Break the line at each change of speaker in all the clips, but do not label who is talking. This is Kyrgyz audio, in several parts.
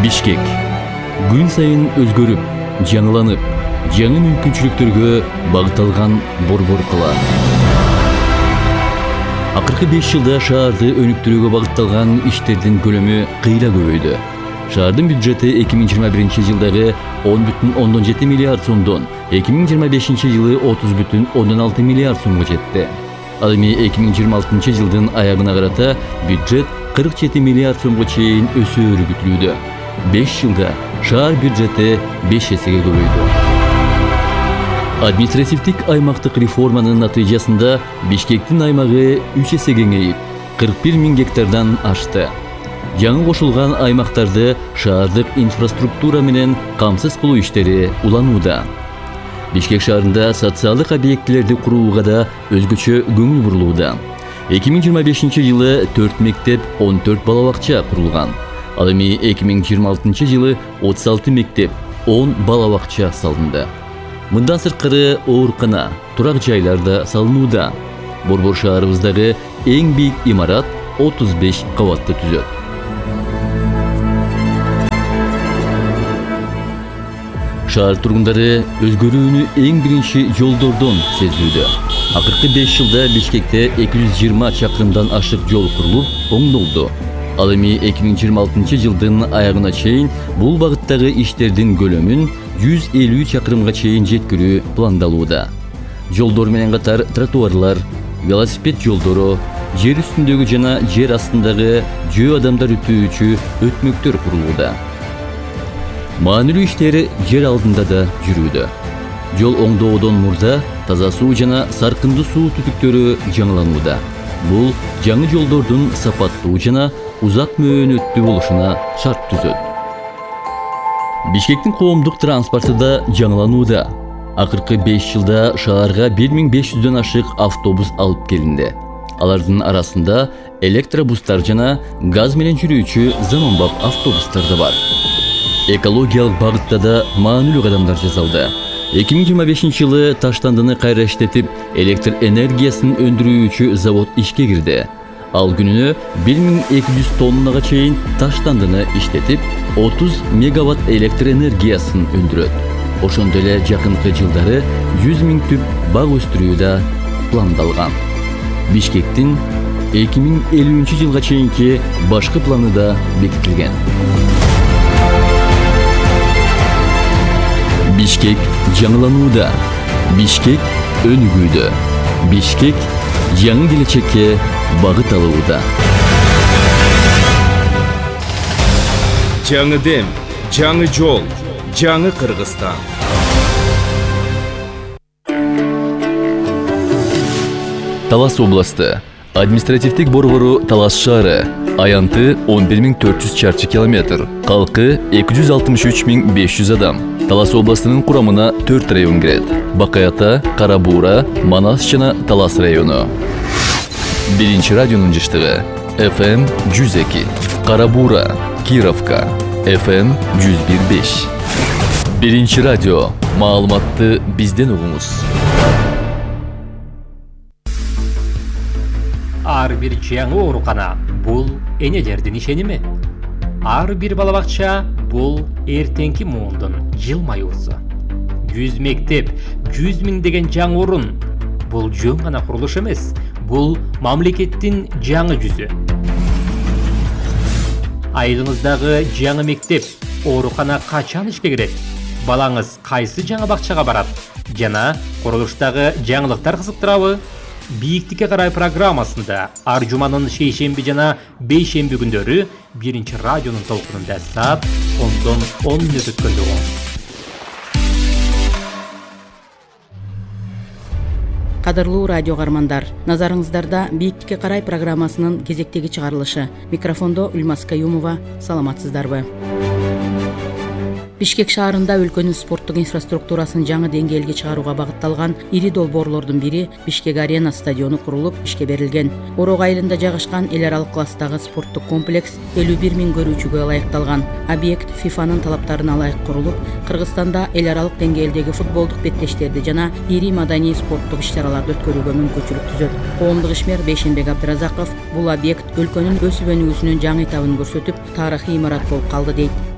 Бишкек күн сайын өзгөрүп, жаңыланып, жаңы мүмкүнчүлүктөргө багытталган борбор кала. Акыркы 5 жылда шаарды өнүктүрүүгө багытталган иштердин көлөмү кыйла көбөйдү. Шаардын бюджети 2021 жылдагы 10,7 миллиард сомдон 2025 жылы 30,6 миллиард сомго жетти. Ал эми 2026 жылдын аягына карата бюджет 47 миллиард сомго чейин өсөөрү күтүлүүдө. 5 жылда шаар бюджети 5 эсеге көбөйдү. Административдик аймактык реформанын натыйжасында Бишкектин аймагы 3 эсе кеңейип, 41 000 гектардан ашты. Жаңы кошулган аймактарды шаардык инфраструктура менен камсыз кылуу иштери уланууда. Бишкек шаарында социалдык объектилерди курууга да өзгөчө көңүл бурулууда. 2025 жылы 4 мектеп, 14 бала бакча курулган. Ал эми 2026 жылы 36 мектеп, 10 бала бакча салынды. Мындан сырткары оорукана, турак жайлар да салынууда. Борбор шаарыбыздагы эң бийик имарат 35 кабатты түзөт. Шаар тургундары өзгөрүүнү эң биринчи жолдордон сезүүдө. Акыркы 5 жылда Бишкекте 220 чакырымдан ашык жол курулуп, оңдолду. Ал эми 2026 жылдын аягына чейин бул багыттагы иштердин көлөмүн 150 чакырымга чейин жеткирүү пландалууда. Жолдор менен катар тротуарлар, велосипед жолдору, жер үстүндөгү жана жер астындагы жөө адамдар өтүүчү өтмөктөр курулууда. Маанилүү иштери жер алдында да жүрүүдө. Жол оңдоодон мурда таза суу жана саркындуу суу түтүктөрү жаңыланууда. Бул жаңы жолдордун сапаттуу жана узак мөөнөттүү болушуна шарт түзөт. Бишкектин коомдук транспорту да жаңыланууда. Акыркы 5 жылда шаарга 1500дөн ашык автобус алып келинди. Алардын арасында электробустар жана газ менен жүрүүчү заманбап автобустар да бар. Экологиялык багытта да маанилүү кадамдар жасалды. 2025 жылы Таштандыны кайра иштетип, электр энергиясын өндүрүүчү завод ишке кирди. Ал күнүнө 1200 тоннага чейин Таштандыны иштетип, 30 мегаватт электр энергиясын өндүрөт. Ошондой эле жакынкы жылдары 100 000 түп бак өстүрүү да пландалган. Бишкектин 2050 жылга чейинки башкы планы да бекитилген. Бишкек жаңыланууда. Бишкек өнүгүүдө. Бишкек жаңы келечекке багыт алууда.
Жаңы дем, жаңы жол, жаңы Кыргызстан.
Талас областы. Административдик борбору Талас шаары. Аянты 11400 чарчы километр. Калкы 263 500 адам. Талас областынын курамына 4 район кирет. Бакаята, Карабура, Манас жана Талас району. Биринчи радионун жыштыгы FM 102. Карабура, Кировка, FM 101.5. Биринчи радио. Маалыматты бизден угуңуз.
Ар бир жаңы оорукана бул энелердин ишеними. Ар бир бала бакча бул эртеңки муундун жылмаюусу. 100 мектеп, 100 000 деген жаңы орун. Бул жөн гана курулуш эмес, бул мамлекеттин жаңы жүзү. Айылыңыздагы жаңы мектеп, оорукана качан ишке кирет? Балаңыз кайсы жаңы бакчага барат? Жана курулуштагы жаңылыктар кызыктырабы? Бийиктикке карай программасында ар жуманын шейшемби жана бейшемби күндөрү биринчи радионун толкунунда саат 10 мүнөт өткөндө угуңуз.
Кадырлуу радио кармандар, назарыңыздарда Бийиктикке карай программасынын кезектеги чыгарылышы. Микрофондо Үлмас Каюмова, саламатсыздарбы? Бишкек шаарында өлкөнүн спорттук инфраструктурасын жаңы деңгээлге чыгарууга багытталган ири долбоорлордун бири Бишкек Арена стадиону курулуп ишке берилген. Орок айылында жайгашкан эл аралык класстагы спорттук комплекс 51 000 көрүүчүгө ылайыкталган. Объект ФИФАнын талаптарына ылайык курулуп, Кыргызстанда эл аралык деңгээлдеги футболдук беттештерди жана ири маданий спорттук иш-чараларды өткөрүүгө мүмкүнчүлүк түзөт. Коомдук ишмер Бейшенбек Абдыразаков бул объект өлкөнүн өсүп өнүгүүсүнүн жаңы этабын көрсөтүп, тарыхый имарат болуп калды дейт.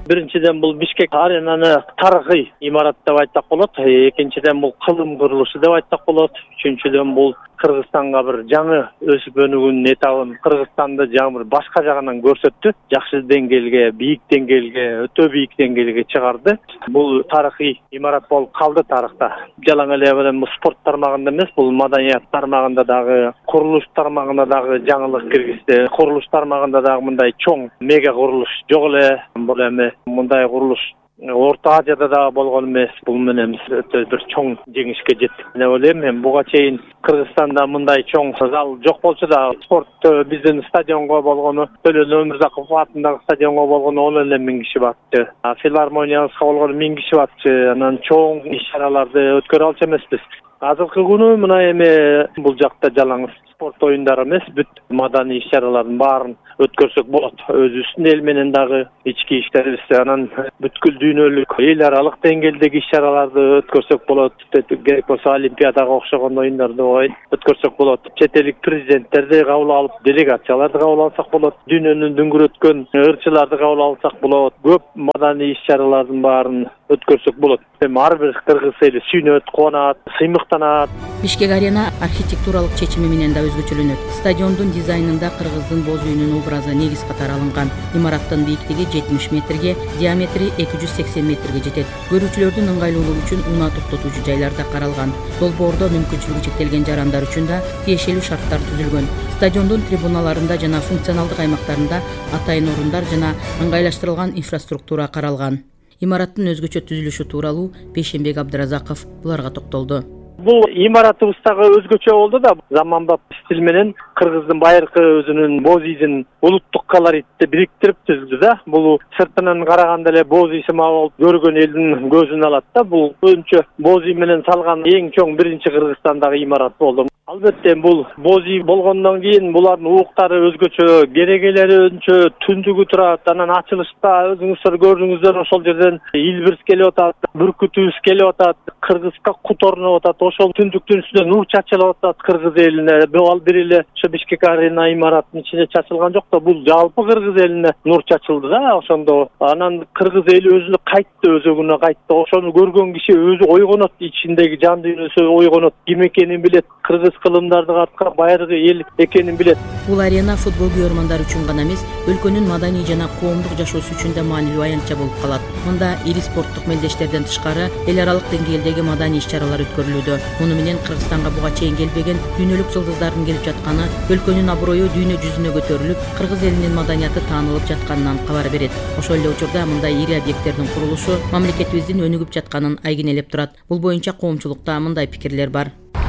Биринчиден бул Бишкек аренаны тарыхый имарат деп айтсак болот. Экинчиден бул кылым курулушу деп айтсак болот. Үчүнчүдөн бул Кыргызстанга бир жаңы өсүп өнүгүүнүн этабын Кыргызстанды жаңы бир башка жагынан көрсөттү. Жакшы деңгээлге, бийик деңгээлге, өтө бийик деңгээлге чыгарды. Бул тарыхый имарат болуп калды тарыхта. Жалаң эле бул спорт тармагында эмес, бул маданият тармагында дагы, курулуш тармагында дагы жаңылык киргизди. Курулуш тармагында дагы мындай чоң мега курулуш жок эле. Бул эми мындай курулуш Орто Азияда да болгон эмес. Бул менен өтө бир чоң жеңишке жеттик деп ойлойм. Мен буга чейин Кыргызстанда мындай чоң зал жок болчу да, спорт биздин стадионго болгону, Төлөн Өмүрзаков атындагы стадионго болгону 10 миң киши барды. Филармониябызга болгону 1000 киши барды. Анан чоң иш-чараларды өткөрө алчу эмеспиз. Азыркы күнү мына эми бул жакта жалаң спорт оюндары эмес, бүт маданий иш-чаралардын баарын өткөрсөк болот. Өзүбүздүн эл менен дагы ички иштерибиз, анан бүткүл дүйнөлүк эл аралык деңгээлдеги иш-чараларды өткөрсөк болот. Керек болсо Олимпиадага окшогон оюндарды өткөрсөк болот. Чет элдик президенттерди кабыл алып, делегацияларды кабыл алсак болот. Дүйнөнү дүңгүрөткөн ырчыларды кабыл алсак болот. Көп маданий иш-чаралардын баарын өткөрсөк болот. Эми ар бир кыргыз эли сүйнөт, кубанат, сыймыктанат.
Бишкек арена архитектуралык чечими менен да өзгөчөлөнөт. Стадиондун дизайнында кыргыздын боз үйүнүн образы негиз катары алынган. Имараттын бийиктиги 70 метрге, диаметри 280 метрге жетет. Көрүүчүлөрдүн ыңгайлуулугу үчүн унаа токтотуучу жайлар да каралган. Долбоордо мүмкүнчүлүгү чектелген жарандар үчүн да тиешелүү шарттар түзүлгөн. Стадиондун трибуналарында жана функционалдык аймактарында атайын орундар жана ыңгайлаштырылган инфраструктура каралган. Имараттын өзгөчө түзүлүшү тууралуу Бейшенбек Абдыразаков буларга токтолду.
Бул имаратыбыз дагы өзгөчө болду да, заманбап стиль менен Кыргыздын байыркы өзүнүн боз ийин улуттук колоритти бириктирип түздү да. Бул сыртынан караганда эле боз ий сымал болуп көргөн элдин көзүн алат да. Бул көбүнчө боз ий менен салган эң чоң биринчи Кыргызстандагы имарат болду. Албетте бул боз ий болгондон кийин булардын ууктары өзгөчө, керегелери өзгөчө, түндүгү турат. Анан ачылышта өзүңүздөр көрдүңүздөр, ошол жерден илбирс келип атат, бүркүтүбүз келип атат, кыргызга кут орноп атат. Ошол түндүктүн үстүнө нур чачылып атат кыргыз элине. Ал бир эле ошо Бишкек арена имараттын ичинде чачылган жок да, бул жалпы кыргыз элине нур чачылды да. Ошондо анан кыргыз эли өзүнө кайтты, өзөгүнө кайтты. Ошону көргөн киши өзү ойгонот, ичиндеги жан дүйнөсү ойгонот, ким экенин билет, кыргыз кылымдарды каткан байыркы эл экенин билет.
Бул арена футбол көрөрмандар үчүн гана эмес, өлкөнүн маданий жана коомдук жашоосу үчүн да маанилүү аянтча болуп калат. Мында ири спорттук мелдештерден тышкары эл аралык деңгээлдеги маданий иш-чаралар өткөрүлүүдө. Муну менен Кыргызстанга буга чейин келбеген дүйнөлүк жылдыздардын келип жатканы, өлкөнүн аброю дүйнө жүзүнө көтөрүлүп, кыргыз элинин маданияты таанылып жатканынан кабар берет. Ошол эле учурда мындай ири объекттердин курулушу мамлекетибиздин өнүгүп жатканын айгинелеп турат. Бул боюнча коомчулукта мындай пикирлер бар.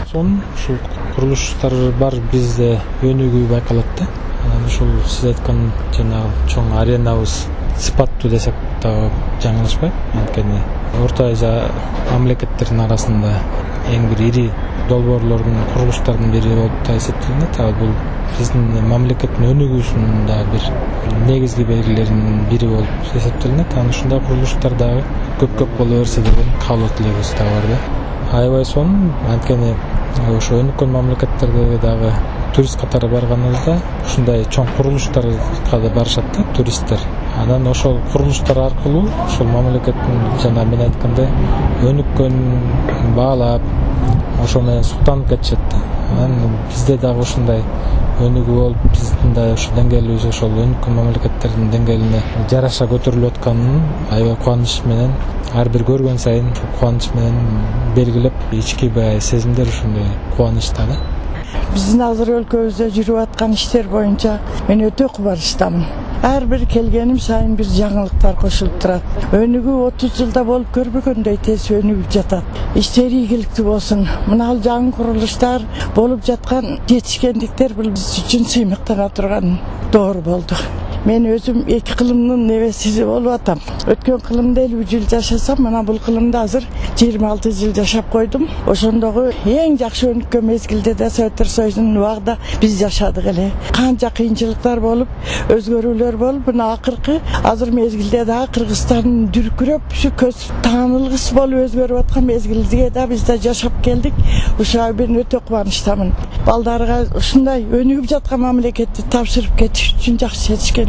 Ушул курулуштар бар бизде өнүгүү байкалат да. Ушул сиз айткан жана чоң аренабыз сыпаттуу десек да жаңылышпайт. Анткени Орто Азия мамлекеттеринин арасында эң бир ири долбоорлордун, курулуштардын бири болуп да эсептелинет. Бул биздин мамлекеттин өнүгүүсүнүн да бир негизги белгилеринин бири болуп эсептелинет. Анан ушундай курулуштар дагы көп боло берсе деген каалоо тилегибиз да бар да. Аябай сонун, анткени ошо өнүккөн мамлекеттерде дагы турист катары барганыбызда ушундай чоң курулуштарга да барышат да туристтер. Анан ошол курулуштар аркылуу ошол мамлекеттин жана мен айткандай өнүккөн баалап ошо менен суктанып кетишет да. Анан бизде дагы ушундай өнүгүү болуп, биздин да ошо деңгээлибиз ошол өнүккөн мамлекеттердин деңгээлине жараша көтөрүлүп атканын аябай кубаныч менен, ар бир көргөн сайын кубаныч менен белгилеп, ички бай сезимдер ушундай кубанычта да.
Биздин азыр өлкөбүздө жүрүп аткан иштер боюнча мен өтө кубанычтамын. Ар бир келгеним сайын бир жаңылыктар кошулуп турат. Өнүгүү 30 жылда болуп көрбөгөндөй тез өнүгүп жатат. Иштери ийгиликтүү болсун. Мына жаңы курулуштар болуп жаткан жетишкендиктер бул биз үчүн сыймыктана турган доор болду. Мен өзүм эки кылымдын небеси болуп атам. Өткөн кылымда 50 жыл жашасам, мына бул кылымда азыр 26 жыл жашап койдум. Ошондогу эң жакшы өнүккөн мезгилде да Советтер Союзунун убагында биз жашадык эле. Канча кыйынчылыктар болуп, өзгөрүүлөр болуп, мына акыркы азыр мезгилде да Кыргызстан дүркүрөп, көз таанылгыс болуп өзгөрүп аткан мезгилде да биз да жашап келдик. Ушуга мен өтө кубанычтамын. Балдарга ушундай өнүгүп жаткан мамлекетти тапшырып кетиш үчүн жакшы чечкен.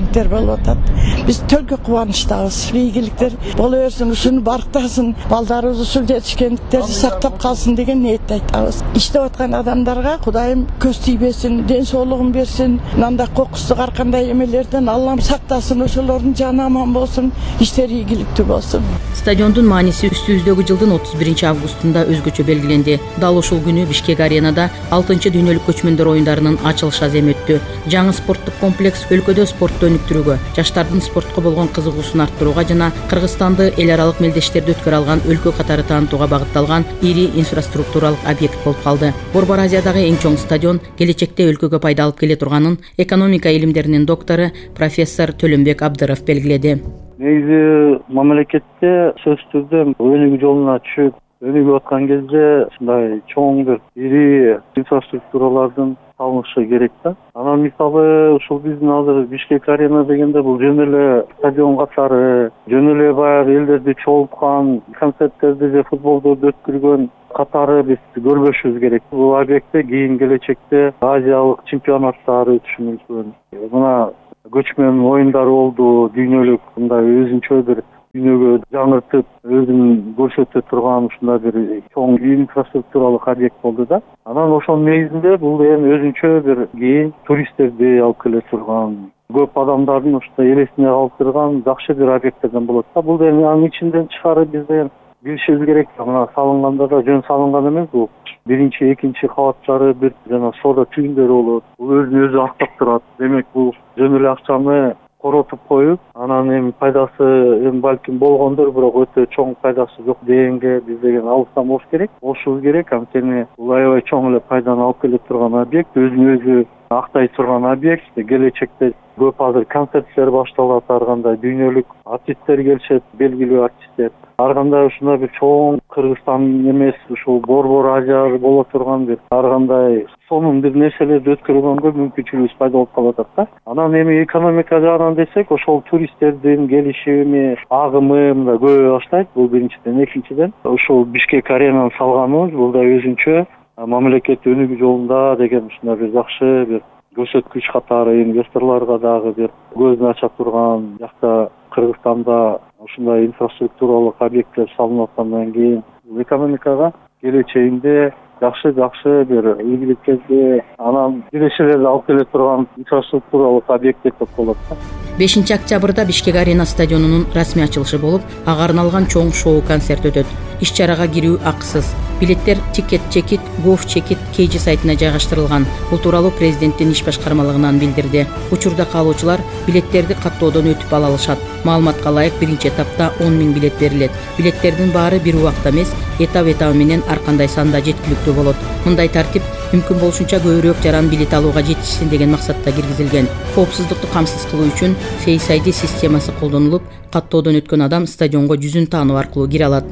тренингтер болуп атат. Биз төлкө кубанычтабыз. Ийгиликтер боло берсин, ушуну барктасын, балдарыбыз ушул жетишкендиктерди сактап калсын деген ниетте айтабыз. Иштеп аткан адамдарга Кудайым көз тийбесин, ден соолугун берсин, мындай кокустук ар кандай эмелерден Аллам сактасын, ошолордун жаны аман болсун, иштери ийгиликтүү болсун.
Стадиондун мааниси үстүбүздөгү жылдын 31 августунда өзгөчө белгиленди. Дал ушул күнү Бишкек аренада 6-дүйнөлүк көчмөндөр оюндарынын ачылыш аземи өттү. Жаңы спорттук комплекс өлкөдө спортту өнүктүрүүгө, жаштардын спортко болгон кызыгуусун арттырууга жана Кыргызстанды эл аралык мелдештерде өткөрө алган өлкө катары таанытууга багытталган ири инфраструктуралык объект болуп калды. Борбор Азиядагы эң чоң стадион келечекте өлкөгө пайда алып келе турганын экономика илимдеринин доктору профессор Төлөнбек Абдыров белгиледи.
Негизи мамлекетте сөзсүз түрдө өнүгүү жолуна түшүп, өнүгүп аткан кезде ушундай чоң бир ири инфраструктуралардын салынышы керек да. Анан мисалы ушул биздин азыр Бишкек арена дегенде бул жөн эле стадион катары, жөн эле баягы элдерди чогулткан, концерттерди же футболдорду өткөргөн катары биз көрбөшүбүз керек. Бул объектте кийин келечекте азиялык чемпионаттар өтүшү мүмкүн. Мына көчмөн оюндары болду, дүйнөлүк мындай өзүнчө бир дүйнөгө жаңыртып, өзүн көрсөтө турган ушундай бир чоң инфраструктуралык объект болду да. Анан ошонун негизинде бул эми өзүнчө бир кийин туристтерди алып келе турган, көп адамдардын ушундай элесине калып турган жакшы бир объекттерден болот да. Бул эми анын ичинден чыгарып бизден билишибиз керек. Мына салынганда да жөн салынган эмес бул. Биринчи, экинчи кабаттары бир жана соода түйүндөрү болот. Бул өзүн өзү актап турат. Демек бул жөн эле акчаны коротуп коюп, анан эми пайдасы эми балким болгондор, бирок өтө чоң пайдасы жок дегенге биз деген алыстан болуш керек. Болушубуз керек. Анткени бул аябай чоң эле пайданы алып келе турган объект, өзүн өзү актай турган объект. Келечекте көп азыр концерттер башталат, ар кандай дүйнөлүк артисттер келишет, белгилүү артисттер. Ар кандай ушундай бир чоң Кыргызстан эмес, ушул Борбор Азия боло турган бир ар кандай сонун бир нерселерди өткөргөнгө мүмкүнчүлүгүбүз пайда болуп калып атат да. Анан эми экономика жагынан десек, ошол туристтердин келиши, агымы мындай көбөйө баштайт. Бул биринчиден, экинчиден ушул Бишкек аренаны салганыбыз бул да өзүнчө мамлекет өнүгүү жолунда деген ушундай бир жакшы бир көрсөткүч катары инвесторлорго дагы бир көзүн ача турган. Жакта Кыргызстанда ушундай инфраструктуралык объекттер салынып аткандан кийин экономикага келечегинде жакшы бир ийгиликтерди, анан кирешелерди алып келе турган инфраструктуралык объект деп болот да.
5-октябрда Бишкек арена стадионунун расмий ачылышы болуп, ага арналган чоң шоу концерт өтөт. Иш-чарага кирүү акысыз. Билеттер Ticket Gov.Chekit KG сайтына жайгаштырылган. Бул тууралуу президенттин иш башкармалыгынан билдирди. Учурда каалоочулар билеттерди каттоодон өтүп ала алышат. Маалыматка ылайык, биринчи этапта 10 000 билет берилет. Билеттердин баары бир убакта эмес, этап менен ар кандай санда жеткиликтүү болот. Мындай тартип мүмкүн болушунча көбүрөөк жаран билет алууга жетишсин деген максатта киргизилген. Коопсуздукту камсыз кылуу үчүн Face ID системасы колдонулуп, каттоодон өткөн адам стадионго жүзүн таануу аркылуу кире алат.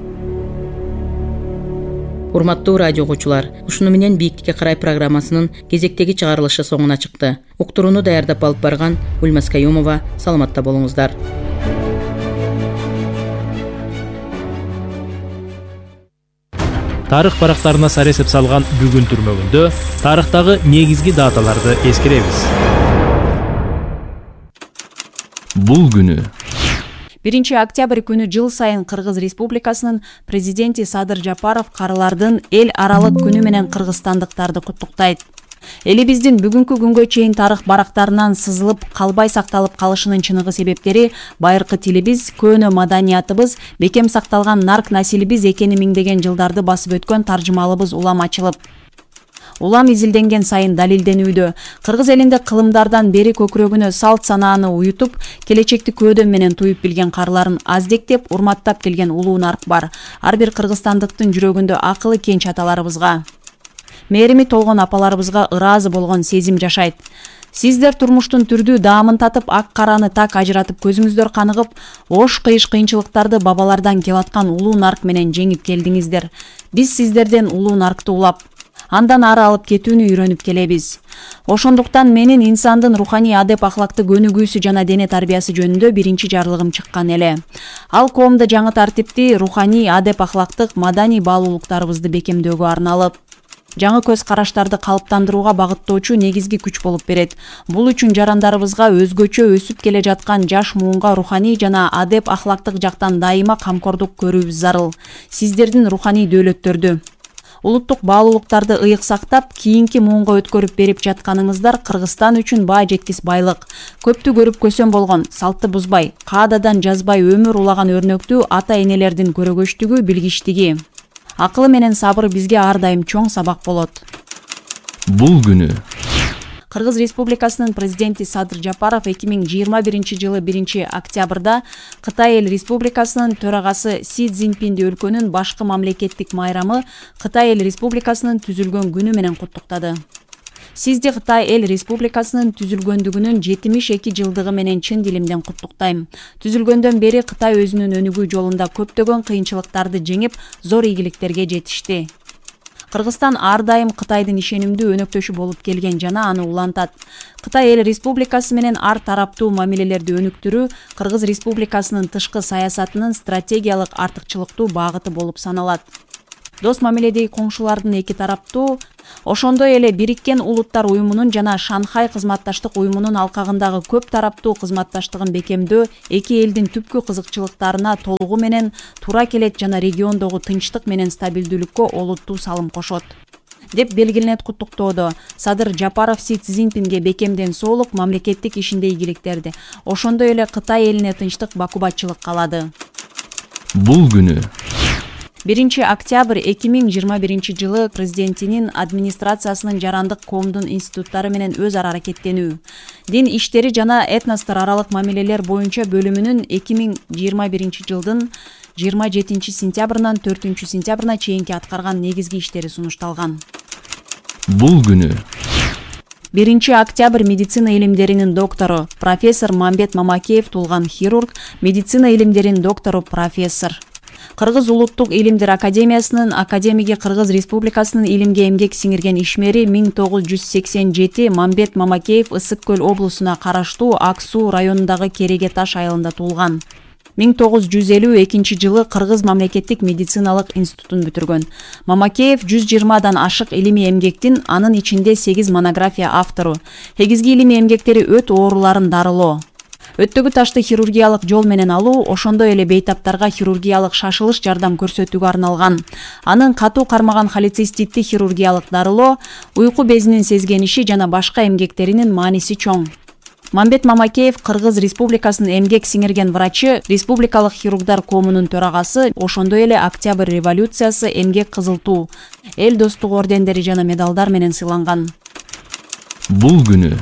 Урматтуу радио угуучулар, ушуну менен Бийиктикке карай программасынын кезектеги чыгарылышы соңуна чыкты. Уктурууну даярдап алып барган Ульмас Каюмова, саламатта болуңуздар.
Тарых барактарына саресеп салган бүгүн түрмөгүндө тарыхтагы негизги даталарды эскеребиз.
Бул күнү
1 октябрь күнү жыл сайын Кыргыз Республикасынын президенти Садыр Жапаров карылардын эл аралык күнү менен кыргызстандыктарды куттуктайт. Элибиздин бүгүнкү күнгө чейин тарых барактарынан сызылып калбай сакталып калышынын чыныгы себептери байыркы тилибиз, көнө маданиятыбыз, бекем сакталган нарк насилибиз экени миңдеген жылдарды басып өткөн таржымалыбыз улам ачылып, улам изилденген сайын далилденүүдө. Кыргыз элинде кылымдардан бери көкүрөгүнө салт санааны уютуп, келечекти көөдөм менен туюп билген карларын аздектеп, урматтап келген улуу нарк бар. Ар бир кыргызстандыктын жүрөгүндө акылы кенч аталарыбызга, мээрими толгон апаларыбызга ыраазы болгон сезим жашайт. Сиздер турмуштун түрдүү даамын татып, ак караны так ажыратып, көзүңүздөр каныгып, ош кыйыш кыйынчылыктарды бабалардан келаткан улуу нарк менен жеңип келдиңиздер. Биз сиздерден улуу наркты улап, андан ары алып кетүүнү үйрөнүп келебиз. Ошондуктан менин инсандын руханий адеп ахлакты көнүгүүсү жана дене тарбиясы жөнүндө биринчи жарлыгым чыккан эле. Ал коомдо жаңы тартипти, руханий адеп ахлактык, маданий баалуулуктарыбызды бекемдөөгө арналып. жаңы көз караштарды калыптандырууга багыттоочу негизги күч болуп берет. Бул үчүн жарандарыбызга өзгөчө өсүп келе жаткан жаш муунга руханий жана адеп ахлактык жактан дайыма камкордук көрүүбүз зарыл. Сиздердин руханий дөөлөттөрдү, улуттук баалуулуктарды ыйык сактап, кийинки муунга өткөрүп берип жатканыңыздар Кыргызстан үчүн баа жеткис байлык. Көптү көрүп көсөм болгон, салтты бузбай, каададан жазбай өмүр улаган өрнөктүү ата-энелердин көрөгөчтүгү, билгичтиги, акылы менен сабыры бизге ар дайым чоң сабак болот.
Бул күнү
Кыргыз Республикасынын президенти Садыр Жапаров 2021 жылы 1 октябрда Кытай Эл Республикасынын төрагасы Си Цзиньпинди өлкөнүн башкы мамлекеттик майрамы Кытай Эл Республикасынын түзүлгөн күнү менен куттуктады. Сизди Кытай Эл Республикасынын түзүлгөндүгүнүн 72 жылдыгы менен чын дилимден куттуктайм. Түзүлгөндөн бери Кытай өзүнүн өнүгүү жолунда көптөгөн кыйынчылыктарды жеңип, зор ийгиликтерге жетишти. Кыргызстан ар дайым Кытайдын ишенимдүү өнөктөшү болуп келген жана аны улантат. Кытай Эл Республикасы менен ар тараптуу мамилелерди өнүктүрүү Кыргыз Республикасынын тышкы саясатынын стратегиялык артыкчылыктуу багыты болуп саналат. Дос мамиледеги коңшулардын эки тараптуу, ошондой эле Бириккен Улуттар уюмунун жана Шанхай кызматташтык уюмунун алкагындагы көп тараптуу кызматташтыгын бекемдөө эки элдин түпкү кызыкчылыктарына толугу менен туура келет жана региондогу тынчтык менен стабилдүүлүккө олуттуу салым кошот, деп белгиленет куттуктоодо. Садыр Жапаров Си Цзиньпинге бекемден соолук, мамлекеттик ишинде ийгиликтерди, ошондой эле Кытай элине тынчтык, бакубатчылык каалады.
Бул күнү
1 октябрь 2021 жылы президентинин администрациясынын жарандык коомдун институттары менен өз ара аракеттенүү, дин иштери жана этностор аралык мамилелер боюнча бөлүмүнүн 2021 жылдын 27 сентябрынан 4 сентябрына чейинки аткарган негизги иштери сунушталган.
Бул күнү
1 октябрь медицина илимдеринин доктору профессор Мамбет Мамакеев туулган хирург, медицина илимдеринин доктору профессор. Кыргыз Улуттук илимдер академиясынын академиги, Кыргыз Республикасынын илимге эмгек сиңирген ишмери 1987 Мамбет Мамакеев Ысык көл облусуна караштуу Ак Суу районундагы Кереге Таш айылында туулган. 1952 жылы Кыргыз мамлекеттик медициналык институтун бүтүргөн. Мамакеев 120дан ашык илимий эмгектин, анын ичинде 8 монография автору. Эгизги илимий эмгектери өт ооруларын дарылоо, өттөгү ташты хирургиялык жол менен алуу, ошондой эле бейтаптарга хирургиялык шашылыш жардам көрсөтүүгө арналган. Анын катуу кармаган холециститти хирургиялык дарылоо, уйку безинин сезгениши жана башка эмгектеринин мааниси чоң. Мамбет Мамакеев Кыргыз Республикасынын эмгек сиңирген врачы, республикалык хирургдар коомунун төрагасы, ошондой эле Октябрь революциясы, эмгек кызыл туу, эл достугу ордендери жана медалдар менен сыйланган.
Бул күнү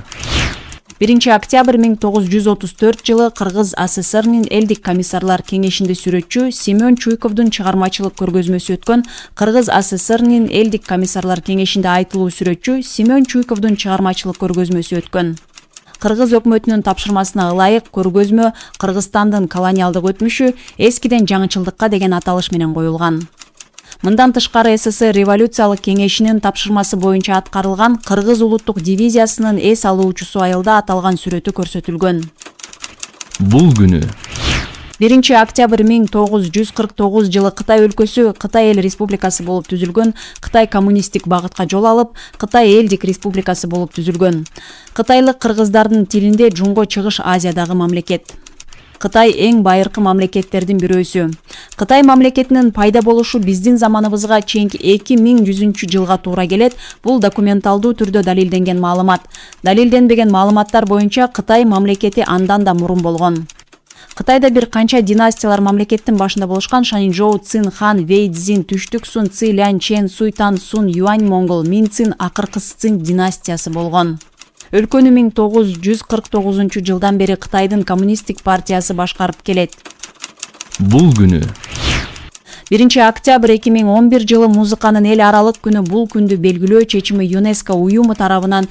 1 октябрь 1934 жылы Кыргыз АССРнын элдик комиссарлар кеңешинде сүрөтчү Семен Чуйковдун чыгармачылык көргөзмөсү өткөн. Кыргыз АССРнын элдик комиссарлар кеңешинде айтылуу сүрөтчү Семен Чуйковдун чыгармачылык көргөзмөсү өткөн. Кыргыз өкмөтүнүн тапшырмасына ылайык көргөзмө Кыргызстандын колониалдык өтмүшү эскиден жаңычылдыкка деген аталыш менен коюлган. Мындан тышкары СССР революциялык кеңешинин тапшырмасы боюнча аткарылган Кыргыз улуттук дивизиясынын эс алуучусу айылда аталган сүрөтү көрсөтүлгөн.
Бул күнү
1 октябрь 1949 жылы Кытай өлкөсү Кытай Эл Республикасы болуп түзүлгөн. Кытай коммунисттик багытка жол алып, Кытай Элдик Республикасы болуп түзүлгөн. Кытайлык кыргыздардын тилинде Жунго Чыгыш Азиядагы мамлекет. Кытай эң байыркы мамлекеттердин бирөөсү. Кытай мамлекетинин пайда болушу биздин заманыбызга чейинки 2100 жылга туура келет. Бул документалдуу түрдө далилденген маалымат. Далилденбеген маалыматтар боюнча Кытай мамлекети андан да мурун болгон. Кытайда бир канча династиялар мамлекеттин башында болушкан. Шанчжоу, Цин, Хан, Вэй, Цзин, Түштүк Сун, Ци, Лян, Чен, Суйтан, Сун, Юань, Монгол, Мин Цин, акыркысы Цин династиясы болгон. Өлкөнү 1949 жылдан бери Кытайдын коммунисттик партиясы башкарып келет.
Бул күнү
1 октябрь 2011 жылы музыканын эл аралык күнү. Бул күндү белгилөө чечими ЮНЕСКО уюму тарабынан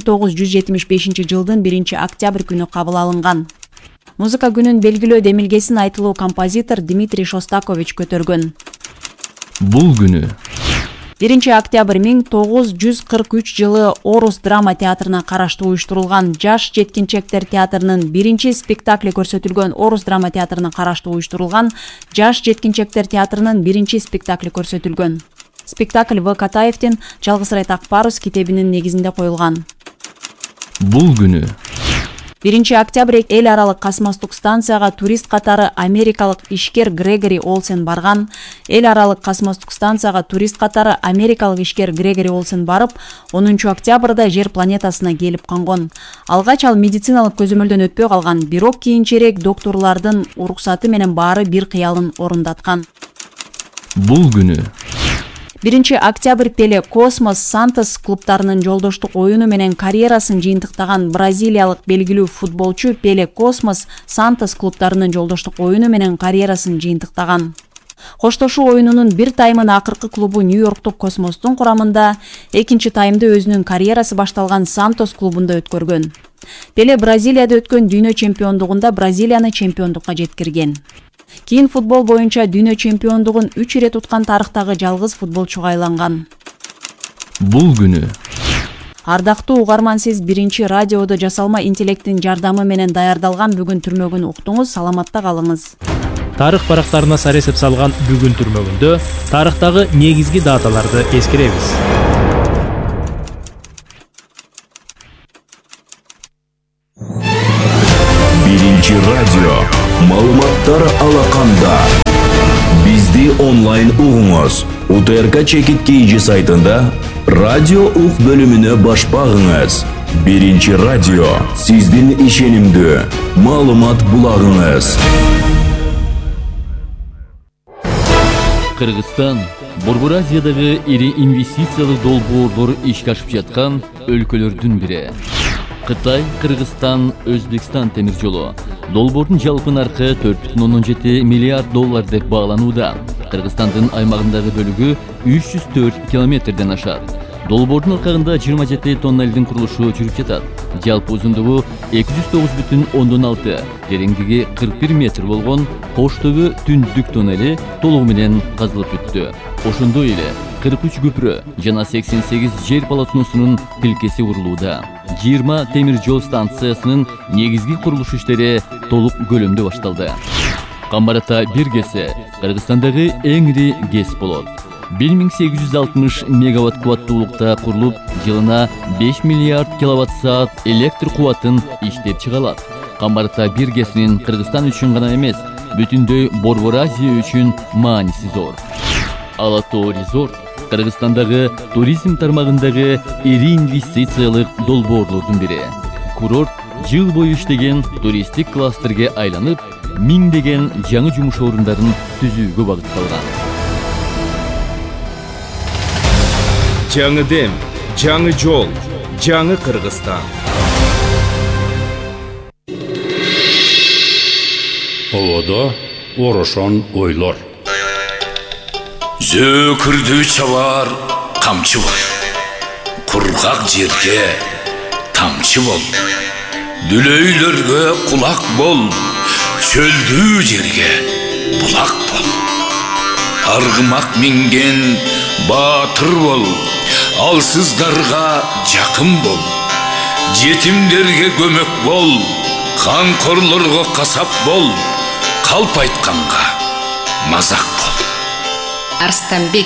1975 жылдын 1 октябрь күнү кабыл алынган. Музыка күнүн белгилөө демилгесин айтылуу композитор Дмитрий Шостакович көтөргөн.
Бул күнү
1 октябрь 1943 жылы Орус драма театрына караштуу уюштурулган Жаш жеткинчектер театрынын биринчи спектакли көрсөтүлгөн. Орус драма театрына караштуу уюштурулган Жаш жеткинчектер театрынын биринчи спектакли көрсөтүлгөн. Спектакль В. Катаевдин «Жалгыз Акбарус» китебинин негизинде коюлган.
Бул күнү
1 октябрь эл аралык космостук станцияга турист катары америкалык ишкер Грегори Олсен барган. Эл аралык космостук станцияга турист катары америкалык ишкер Грегори Олсен барып, 10 октябрда жер планетасына келип конгон. Алгач ал медициналык көзөмөлдөн өтпөй калган, бирок кийинчерээк доктурлардын уруксаты менен баары бир кыялын орундаткан.
Бул күнү
1 октябрь Пеле Космос Сантос клубтарынын жолдоштук оюну менен карьерасын жыйынтыктаган бразилиялык белгилүү футболчу Пеле Космос Сантос клубтарынын жолдоштук оюну менен карьерасын жыйынтыктаган. Коштошуу оюнунун бир таймын акыркы клубу Нью-Йорктук Космостун курамында, экинчи таймды өзүнүн карьерасы башталган Сантос клубунда өткөргөн. Пеле Бразилияда өткөн дүйнө чемпиондугунда Бразилияны чемпиондукка жеткирген. Кийин футбол боюнча дүйнө чемпиондугун 3 ирет уткан тарыхтагы жалгыз футболчуга айланган.
Бул күнү
Ардактуу угарман, сиз 1 радиодо жасалма интеллекттин жардамы менен даярдалган бүгүн түрмөгүн уктуңуз, саламатта калыңыз.
Тарых барактарына сар эсеп салган бүгүн түрмөгүндө тарыхтагы негизги даталарды эскеребиз.
Биринчи радио маалыматтар алаканда. Бизди онлайн угуңуз. УТРК Чекит KG сайтында радио ук бөлүмүнө баш багыңыз. Биринчи радио сиздин ишенимдүү маалымат булагыңыз.
Кыргызстан Борбор Азиядагы ири инвестициялык долбоорлор ишке ашып жаткан өлкөлөрдүн бири. Кытай, Кыргызстан, Өзбекстан темир жолу долбоордун жалпы наркы 4,7 миллиард доллар деп бааланууда. Кыргызстандын аймагындагы бөлүгү 304 километрден ашат. Долбоордун алкагында 27 тоннелдин курулушу жүрүп жатат. Жалпы узундугу 209,6, тереңдиги 41 метр болгон Коштөгү түндүк тоннели толугу менен казылып бүттү. Ошондой эле 43 көпүрө жана 88 жер полотносунун тилкеси курулууда. 20 темир жол станциясынын негизги курулуш иштери толук көлөмдө башталды. Камбарата биргеси Кыргызстандагы эң ири ГЭС болот. 1860 мегаватт кубаттуулукта курулуп, жылына 5 миллиард киловатт саат электр кубатын иштеп чыгалат. Камбарата биргесинин Кыргызстан үчүн гана эмес, бүтүндөй Борбор Азия үчүн мааниси зор. Ала Тоо резорт Кыргызстандагы туризм тармагындагы ири инвестициялык долбоорлордун бири. Курорт жыл бою иштеген туристтик кластерге айланып, миңдеген жаңы жумуш орундарын түзүүгө багытталган.
Жаңы дем, жаңы жол, жаңы Кыргызстан.
Олодо орошон ойлор.
Зөкүрдү чабар камчы бол. Кургак жерге тамчы бол. Дүлөйлөргө кулак бол. Чөлдүү жерге булак бол. Аргымак минген батыр бол. Алсыздарга жакын бол. Жетимдерге көмөк бол. Канкорлорго касап бол. Калп айтканга мазак бол.
Арстанбек.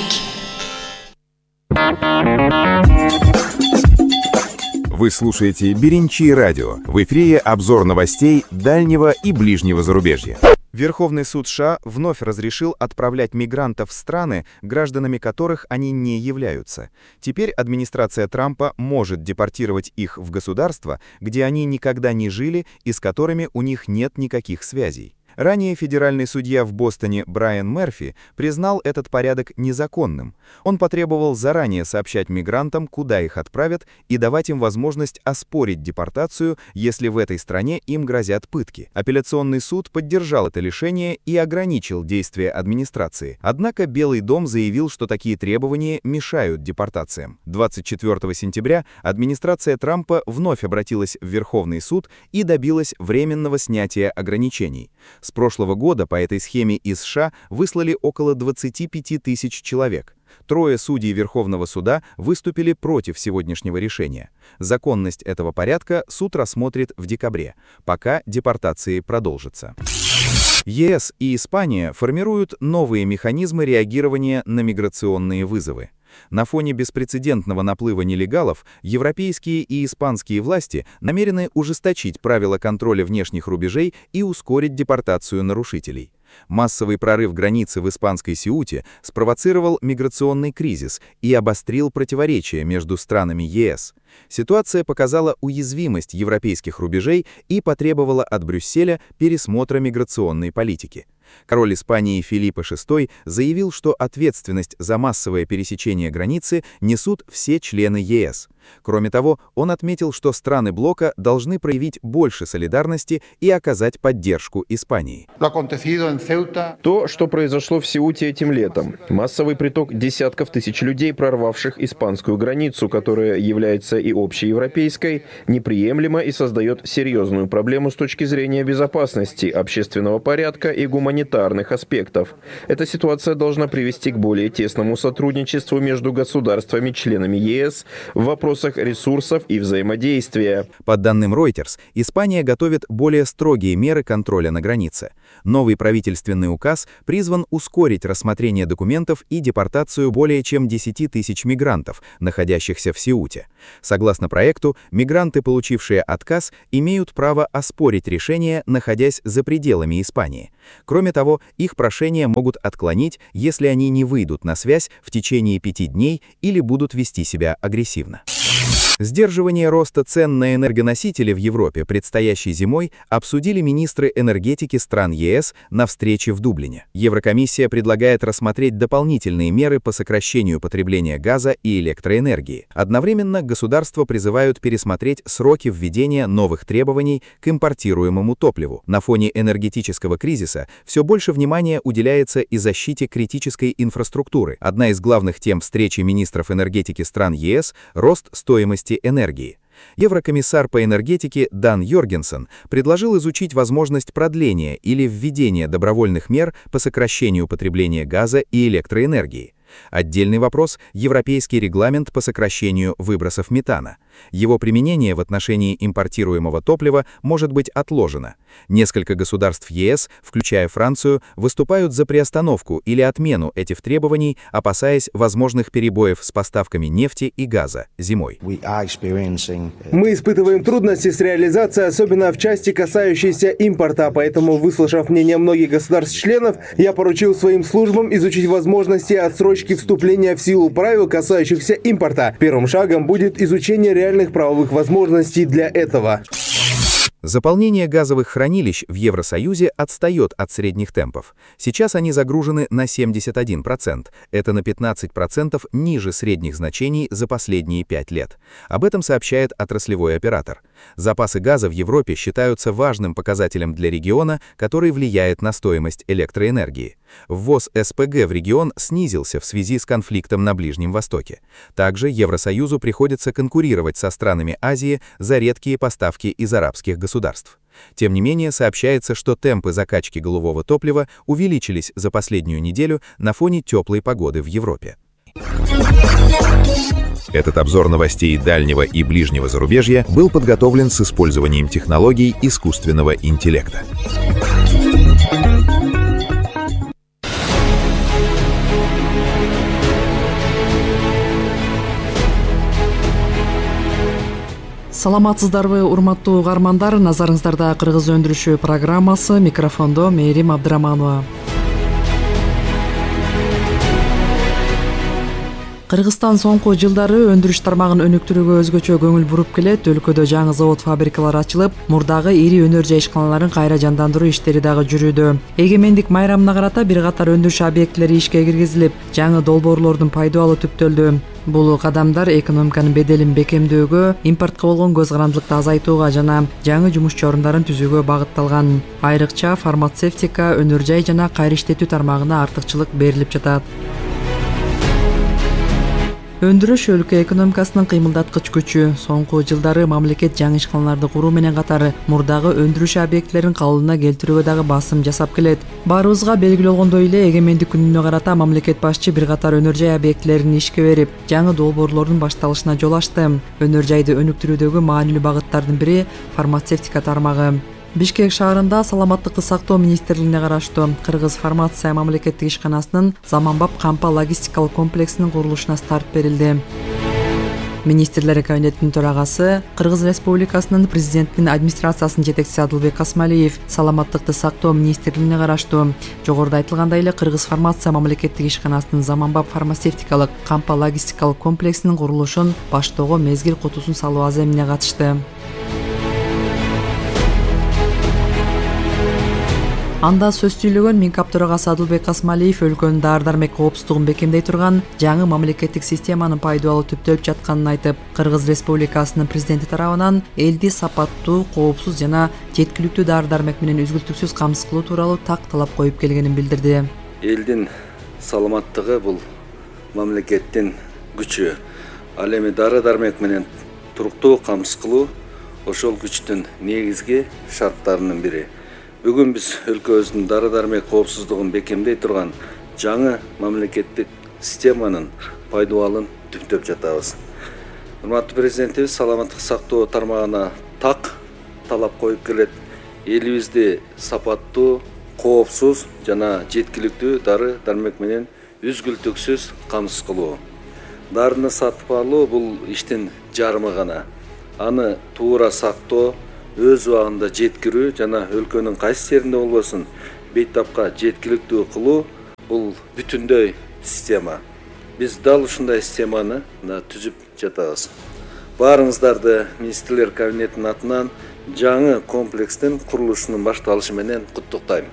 Вы слушаете Биринчи радио. В эфире обзор новостей дальнего и ближнего зарубежья. Верховный суд США вновь разрешил отправлять мигрантов в страны, гражданами которых они не являются. Теперь администрация Трампа может депортировать их в государства, где они никогда не жили и с которыми у них нет никаких связей. Ранее федеральный судья в Бостоне Брайан Мерфи признал этот порядок незаконным. Он потребовал заранее сообщать мигрантам, куда их отправят, и давать им возможность оспорить депортацию, если в этой стране им грозят пытки. Апелляционный суд поддержал это решение и ограничил действия администрации. Однако Белый дом заявил, что такие требования мешают депортациям. 24 сентября администрация Трампа вновь обратилась в Верховный суд и добилась временного снятия ограничений. С прошлого года по этой схеме из США выслали около 25 тысяч человек. Трое судей Верховного суда выступили против сегодняшнего решения. Законность этого порядка суд рассмотрит в декабре, пока депортации продолжатся. ЕС и Испания формируют новые механизмы реагирования на миграционные вызовы. На фоне беспрецедентного наплыва нелегалов европейские и испанские власти намерены ужесточить правила контроля внешних рубежей и ускорить депортацию нарушителей. Массовый прорыв границы в испанской Сеуте спровоцировал миграционный кризис и обострил противоречия между странами ЕС. Ситуация показала уязвимость европейских рубежей и потребовала от Брюсселя пересмотра миграционной политики. Король Испании Филиппе VI заявил, что ответственность за массовое пересечение границы несут все члены ЕС. Кроме того, он отметил, что страны блока должны проявить больше солидарности и оказать поддержку Испании.
То, что произошло в Сеуте этим летом. Массовый приток десятков тысяч людей, прорвавших испанскую границу, которая является и общеевропейской, неприемлемо и создает серьезную проблему с точки зрения безопасности, общественного порядка и гуманитарных аспектов. Эта ситуация должна привести к более тесному сотрудничеству между государствами-членами ЕС в вопросах ресурсов и взаимодействия.
По данным Reuters, Испания готовит более строгие меры контроля на границе. Новый правительственный указ призван ускорить рассмотрение документов и депортацию более чем 10 тысяч мигрантов, находящихся в Сеуте. Согласно проекту, мигранты, получившие отказ, имеют право оспорить решение, находясь за пределами Испании. Кроме того, их прошения могут отклонить, если они не выйдут на связь в течение 5 дней или будут вести себя агрессивно. Сдерживание роста цен на энергоносители в Европе предстоящей зимой обсудили министры энергетики стран ЕС на встрече в Дублине. Еврокомиссия предлагает рассмотреть дополнительные меры по сокращению потребления газа и электроэнергии. Одновременно государства призывают пересмотреть сроки введения новых требований к импортируемому топливу. На фоне энергетического кризиса все больше внимания уделяется и защите критической инфраструктуры. Одна из главных тем встречи министров энергетики стран ЕС – рост стоимости энергии. Еврокомиссар по энергетике Дан Йоргенсен предложил изучить возможность продления или введения добровольных мер по сокращению потребления газа и электроэнергии. Отдельный вопрос – европейский регламент по сокращению выбросов метана. Его применение в отношении импортируемого топлива может быть отложено. Несколько государств ЕС, включая Францию, выступают за приостановку или отмену этих требований, опасаясь возможных перебоев с поставками нефти и газа зимой.
Мы испытываем трудности с реализацией, особенно в части, касающейся импорта, поэтому, выслушав мнение многих государств-членов, я поручил своим службам изучить возможности отсрочки вступления в силу правил, касающихся импорта. Первым шагом будет изучение реальных правовых возможностей для этого.
Заполнение газовых хранилищ в Евросоюзе отстает от средних темпов. Сейчас они загружены на 71%. Это на 15% ниже средних значений за последние 5 лет. Об этом сообщает отраслевой оператор. Запасы газа в Европе считаются важным показателем для региона, который влияет на стоимость электроэнергии. Ввоз СПГ в регион снизился в связи с конфликтом на Ближнем Востоке. Также Евросоюзу приходится конкурировать со странами Азии за редкие поставки из арабских государств. Тем не менее, сообщается, что темпы закачки голубого топлива увеличились за последнюю неделю на фоне теплой погоды в Европе. Этот обзор новостей дальнего и ближнего зарубежья был подготовлен с использованием технологий искусственного интеллекта.
Саламатсыздарбы, урматтуу угармандар, назарыңыздарда кыргыз өндүрүшү программасы, микрофондо Мээрим Абдыраманова. Кыргызстан соңку жылдары өндүрүш тармагын өнүктүрүүгө өзгөчө көңүл буруп келет. Өлкөдө жаңы завод, фабрикалар ачылып, мурдагы ири өнөр жайышканаларын кайра жандандыруу иштери дагы жүрүүдө. Эгемендик майрамына карата бир катар өндүрүш объектилери ишке киргизилип, жаңы долбоорлордун пайдалуу түптөлдү. Бул кадамдар экономиканын беделин бекемдөөгө, импортко болгон көз карандылыкты азайтууга жана жаңы жумуш орундарын түзүүгө багытталган. Айрыкча фармацевтика, өнөр жай жана кайра иштетүү тармагына артыкчылык берилип жатат. Өндүрүш өлкө экономикасынын кыймылдаткыч күчү. Соңку жылдары мамлекет жаңы ишканаларды куруу менен катары мурдагы өндүрүш объектилерин калыбына келтирүүгө дагы басым жасап келет. Баарыбызга белгилүү болгондой эле, эгемендик күнүнө карата мамлекет башчы бир катар өнөр жай объектилерин ишке берип, жаңы долбоорлордун башталышына жол ачты. Өнөр жайды өнүктүрүүдөгү маанилүү багыттардын бири фармацевтика тармагы. Бишкек шаарында саламаттыкты сактоо министрлигине караштуу Кыргыз фармация мамлекеттик ишканасынын заманбап кампа логистикалык комплексинин курулушуна старт берилди. Министрлер кабинетинин төрагасы, Кыргыз Республикасынын президентинин администрациясынын жетекчиси Адылбек Касмалиев саламаттыкты сактоо министрлигине караштуу жогоруда айтылгандай эле Кыргыз фармация мамлекеттик ишканасынын заманбап фармацевтикалык кампа логистикалык комплексинин курулушун баштоого мезгил кутусун салуу аземине катышты. Анда сөз сүйлөгөн Минкап төрагасы Адылбек Касмалиев өлкөнүн дары-дармек коопсуздугун бекемдей турган жаңы мамлекеттик системанын пайдалуу түптөлүп жатканын айтып, Кыргыз Республикасынын президенти тарабынан элди сапаттуу, коопсуз жана жеткиликтүү дары-дармек менен үзгүлтүксүз камсыз кылуу тууралуу так талап коюп келгенин билдирди.
Элдин саламаттыгы бул мамлекеттин күчү. Ал эми дары-дармек менен туруктуу камсыз кылуу ошол күчтүн негизги шарттарынын бири. Бүгүн биз өлкөбүздүн дары-дармек коопсуздугун бекемдей турган жаңы мамлекеттик системанын пайдалуулун түптөп жатабыз. Урматтуу президентибиз саламаттык сактоо тармагына так талап коюп келет. Элибизди сапаттуу, коопсуз жана жеткиликтүү дары-дармек менен үзгүлтүксүз камсыз кылуу. Дарыны сатып алуу бул иштин жарымы гана. Аны туура сактоо, өз убагында жеткирүү жана өлкөнүн кайсы жеринде болбосун бейтапка жеткиликтүү кылуу бул бүтүндөй система. Биз дал ушундай системаны түзүп жатабыз. Баарыңыздарды министрлер кабинетинин атынан жаңы комплекстин курулушунун башталышы менен куттуктайм.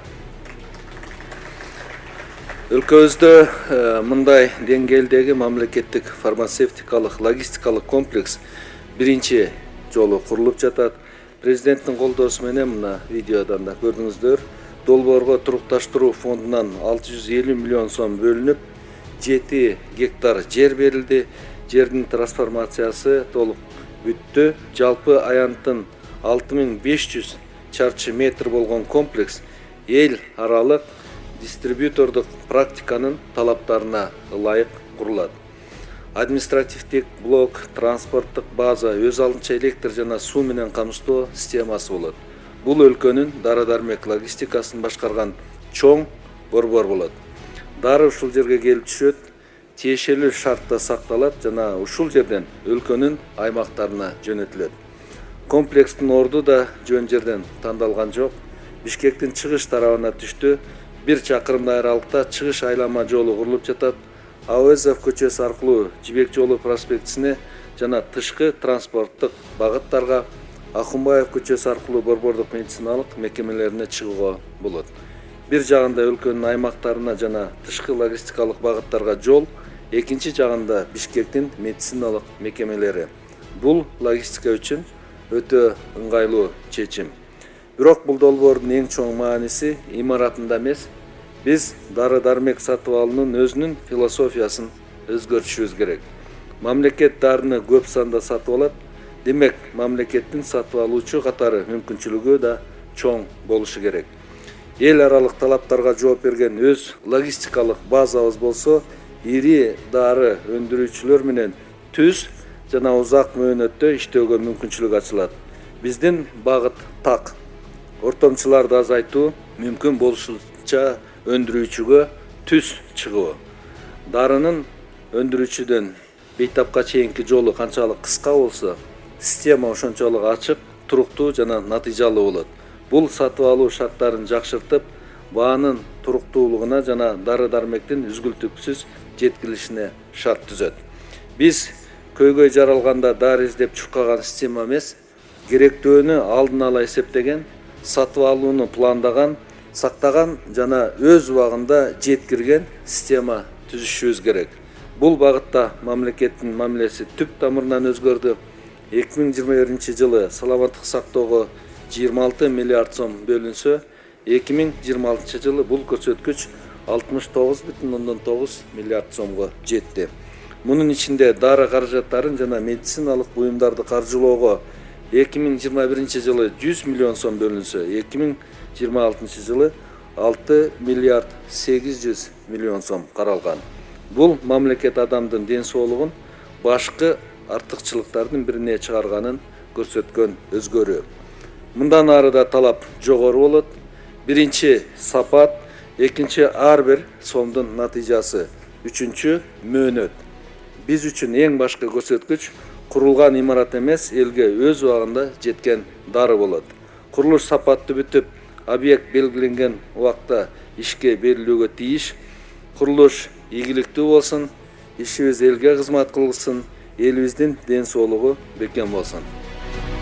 Өлкөбүздө мындай деңгээлдеги мамлекеттик фармацевтикалык логистикалык комплекс биринчи жолу курулуп жатат. Президенттин колдоосу менен мына видеодан да көрдүңүздөр, долбоорго турукташтыруу фондунан 650 миллион сом бөлүнүп, 7 гектар жер берилди. Жердин трансформациясы толук бүттү. Жалпы аянттын 6500 чарчы метр болгон комплекс эл аралык дистрибьютордук практиканын талаптарына ылайык курулат. Административдик блок, транспорттук база, өз алдынча электр жана суу менен камсыздоо системасы болот. Бул өлкөнүн дары-дармек логистикасын башкарган чоң борбор болот. Дары ушул жерге келип түшөт, тиешелүү шартта сакталат жана ушул жерден өлкөнүн аймактарына жөнөтүлөт. Комплекстин орду да жөн жерден тандалган жок. Бишкектин чыгыш тарабына түштү. 1 чакырымдай аралыкта чыгыш айлама жолу курулуп жатат. Ауезов көчөсү аркылуу Жибек жолу проспектисине жана тышкы транспорттук багыттарга, Акунбаев көчөсү аркылуу борбордук медициналык мекемелерине чыгууга болот. Бир жагында өлкөнүн аймактарына жана тышкы логистикалык багыттарга жол, экинчи жагында Бишкектин медициналык мекемелери. Бул логистика үчүн өтө ыңгайлуу чечим. Бирок бул долбоордун эң чоң мааниси имаратында эмес, биз дары-дармек сатып алуунун өзүнүн философиясын өзгөртүшүбүз керек. Мамлекет дарыны көп санда сатып алат, демек мамлекеттин сатып алуучу катары мүмкүнчүлүгү да чоң болушу керек. Эл аралык талаптарга жооп берген өз логистикалык базабыз болсо, ири дары өндүрүүчүлөр менен түз жана узак мөөнөттө иштөөгө мүмкүнчүлүк ачылат. Биздин багыт так. Ортомчуларды азайтуу, мүмкүн болушунча өндүрүүчүгө түз чыгуу. Дарынын өндүрүүчүдөн бейтапка чейинки жолу канчалык кыска болсо, система ошончолук ачык, туруктуу жана натыйжалуу болот. Бул сатып алуу шарттарын жакшыртып, баанын туруктуулугуна жана дары-дармектин үзгүлтүксүз жеткилишине шарт түзөт. Биз көйгөй жаралганда дары издеп чуркаган система эмес, керектөөнү алдын ала эсептеген, сатып алууну пландаган, сактаган жана өз убагында жеткирген система түзүшүбүз керек. Бул багытта мамлекеттин мамилеси түп тамырынан өзгөрдү. 2021 жылы саламаттык сактоого 26 миллиард сом бөлүнсө, 2026 жылы бул көрсөткүч 69,9 миллиард сомго жетти. Мунун ичинде дары каражаттарын жана медициналык буюмдарды каржылоого 2021 жылы 100 миллион сом бөлүнсө, 2026 жылы 6 миллиард 800 миллион сом каралган. Бул мамлекет адамдын ден соолугун башкы артыкчылыктардын бирине чыгарганын көрсөткөн өзгөрүү. Мындан ары да талап жогору болот. Биринчи сапат, экинчи ар бир сомдун натыйжасы, үчүнчү мөөнөт. Биз үчүн эң башкы көрсөткүч курулган имарат эмес, элге өз убагында жеткен дары болот. Курулуш сапаттуу бүтүп, объект белгиленген убакта ишке берилүүгө тийиш. Курулуш ийгиликтүү болсун, ишибиз элге кызмат кылсын, элибиздин ден соолугу бекем болсун.